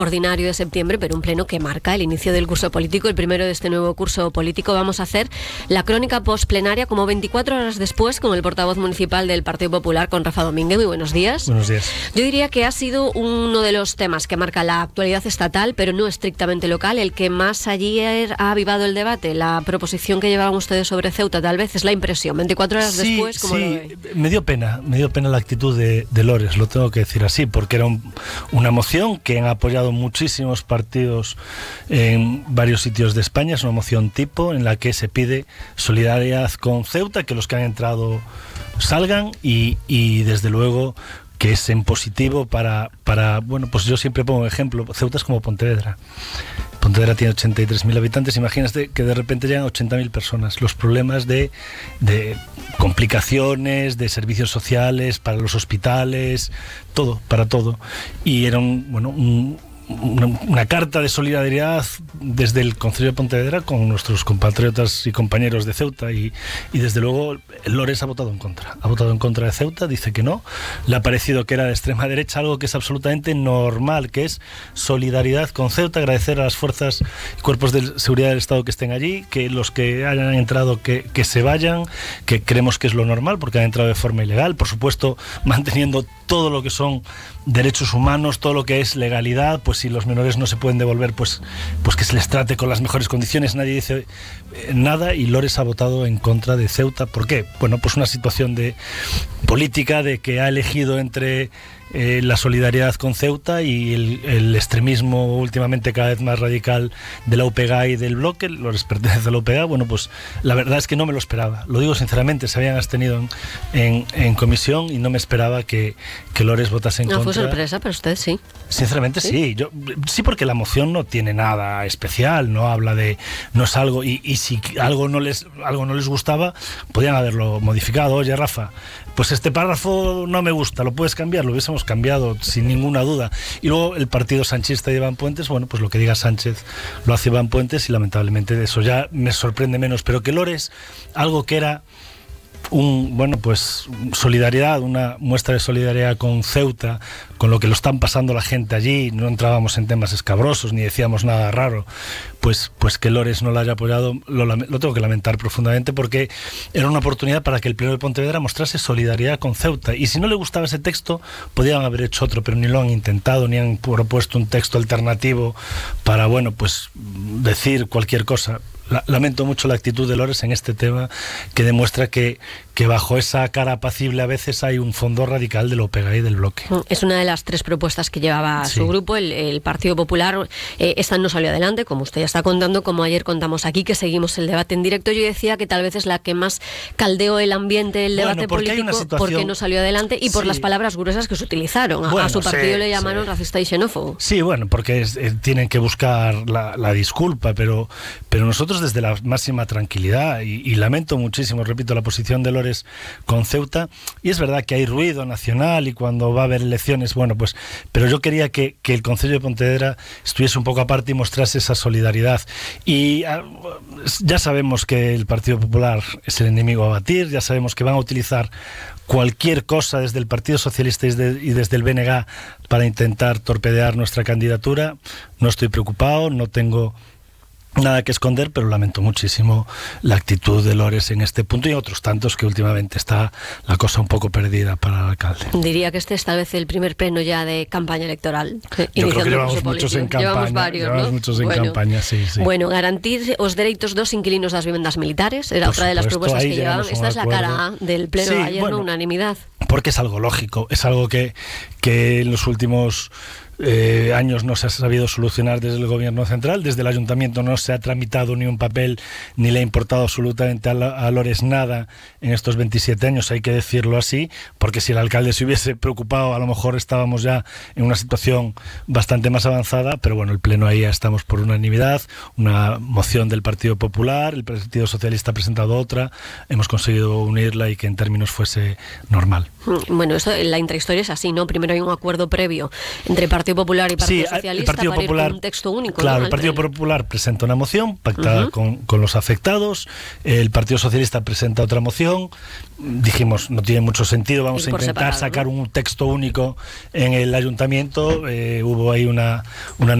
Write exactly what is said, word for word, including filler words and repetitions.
ordinario de septiembre, pero un pleno que marca el inicio del curso político, el primero de este nuevo curso político. Vamos a hacer la crónica postplenaria como veinticuatro horas después con el portavoz municipal del Partido Popular, con Rafa Domínguez. Muy buenos días. Buenos días. Yo diría que ha sido uno de los temas que marca la actualidad estatal, pero no estrictamente local, el que más ayer ha avivado el debate. La proposición que llevaban ustedes sobre Ceuta, tal vez, es la impresión. veinticuatro horas sí, después, ¿cómo sí, lo ve? Me dio pena, me dio pena la actitud de, de Lores, lo tengo que decir así, porque era un, una moción que han apoyado muchísimos partidos en varios sitios de España. Es una moción tipo en la que se pide solidaridad con Ceuta, que los que han entrado salgan y, y desde luego que es en positivo para, para, bueno, pues yo siempre pongo ejemplo, Ceuta es como Pontevedra. Pontevedra tiene ochenta y tres mil habitantes, imagínate que de repente llegan ochenta mil personas. Los problemas de, de complicaciones, de servicios sociales, para los hospitales, todo, para todo. Y era un, bueno, un Una, una carta de solidaridad desde el Concello de Pontevedra con nuestros compatriotas y compañeros de Ceuta y, y desde luego Lores ha votado en contra, ha votado en contra de Ceuta, dice que no, le ha parecido que era de extrema derecha, algo que es absolutamente normal, que es solidaridad con Ceuta, agradecer a las fuerzas y cuerpos de seguridad del Estado que estén allí, que los que hayan entrado que, que se vayan, que creemos que es lo normal porque han entrado de forma ilegal, por supuesto manteniendo todo lo que son derechos humanos, todo lo que es legalidad, pues si los menores no se pueden devolver, pues, pues que se les trate con las mejores condiciones. Nadie dice eh, nada y Lores ha votado en contra de Ceuta. ¿Por qué? Bueno, pues una situación de política de que ha elegido entre eh, la solidaridad con Ceuta y el, el extremismo últimamente cada vez más radical de la U P G A y del bloque. Lores pertenece a la U P G A. Bueno, pues la verdad es que no me lo esperaba. Lo digo sinceramente, se habían abstenido en, en, en comisión y no me esperaba que, que Lores votase en no, contra. No fue sorpresa, pero usted sí. Sinceramente sí. sí. Yo, sí, porque la moción no tiene nada especial, no habla de, no es algo, y, y si algo no les, algo no les gustaba, podían haberlo modificado. Oye, Rafa, pues este párrafo no me gusta, lo puedes cambiar, lo hubiésemos cambiado sin ninguna duda. Y luego el partido sanchista de Iván Puentes, bueno, pues lo que diga Sánchez lo hace Iván Puentes y lamentablemente de eso ya me sorprende menos, pero que Lores, algo que era un, bueno, pues solidaridad, una muestra de solidaridad con Ceuta, con lo que lo están pasando la gente allí, no entrábamos en temas escabrosos ni decíamos nada raro, pues, pues que Lores no lo haya apoyado, lo, lo tengo que lamentar profundamente, porque era una oportunidad para que el Pleno de Pontevedra mostrase solidaridad con Ceuta, y si no le gustaba ese texto, podían haber hecho otro, pero ni lo han intentado, ni han propuesto un texto alternativo para, bueno, pues decir cualquier cosa. Lamento mucho la actitud de Lores en este tema, que demuestra que, que bajo esa cara apacible a veces hay un fondo radical de la U P G A y del bloque. Es una de las tres propuestas que llevaba sí. su grupo, el, el Partido Popular. Eh, esta no salió adelante, como usted ya está contando, como ayer contamos aquí, que seguimos el debate en directo. Yo decía que tal vez es la que más caldeó el ambiente, el debate bueno, porque político, situación... porque no salió adelante y por sí. las palabras gruesas que se utilizaron. A, bueno, a su partido sí, le llamaron sí. racista y xenófobo. Sí, bueno, porque es, eh, tienen que buscar la, la disculpa, pero, pero nosotros desde la máxima tranquilidad y, y lamento muchísimo, repito, la posición de Lores con Ceuta, y es verdad que hay ruido nacional y cuando va a haber elecciones, bueno, pues, pero yo quería que, que el Concello de Pontevedra estuviese un poco aparte y mostrase esa solidaridad. Y a, ya sabemos que el Partido Popular es el enemigo a batir, ya sabemos que van a utilizar cualquier cosa desde el Partido Socialista y desde, y desde el B N G para intentar torpedear nuestra candidatura. No estoy preocupado, no tengo nada que esconder, pero lamento muchísimo la actitud de Lores en este punto y otros tantos que últimamente está la cosa un poco perdida para el alcalde. Diría que este es tal vez el primer pleno ya de campaña electoral. Yo creo que llevamos muchos en campaña. Llevamos varios, llevamos ¿no? muchos en bueno, campaña, sí, sí. Bueno, garantir os derechos dos inquilinos das viviendas militares, era Por otra de las supuesto, propuestas que llevaban. Esta es la cara A del pleno sí, de ayer, bueno, ¿no? Unanimidad. Porque es algo lógico, es algo que, que en los últimos Eh, años no se ha sabido solucionar desde el gobierno central, desde el ayuntamiento no se ha tramitado ni un papel, ni le ha importado absolutamente a, la, a Lores nada en estos veintisiete años, hay que decirlo así, porque si el alcalde se hubiese preocupado a lo mejor estábamos ya en una situación bastante más avanzada, pero bueno, el pleno ahí ya estamos por unanimidad, una moción del Partido Popular, el Partido Socialista ha presentado otra, hemos conseguido unirla y que en términos fuese normal. Bueno, esto, la intrahistoria es así, ¿no? Primero hay un acuerdo previo entre Partido Partido Popular y Partido sí, Socialista el Partido para Popular, ir con un texto único. Claro, ¿no? el Partido Popular presenta una moción pactada uh-huh. con, con los afectados, el Partido Socialista presenta otra moción, dijimos, no tiene mucho sentido, vamos a intentar separado, sacar ¿no? un texto único en el ayuntamiento, eh, hubo ahí una, una